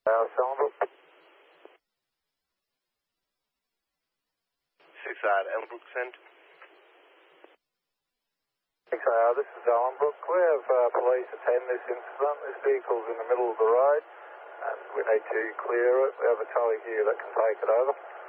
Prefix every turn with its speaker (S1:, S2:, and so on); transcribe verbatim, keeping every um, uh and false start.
S1: Uh, Ellenbrook.
S2: Seaside, Ellenbrook, send.
S1: six A R, this is Ellenbrook. We have uh, police attend this incident. This vehicle's in the middle of the road and we need to clear it. We have a trolley here that can take it over.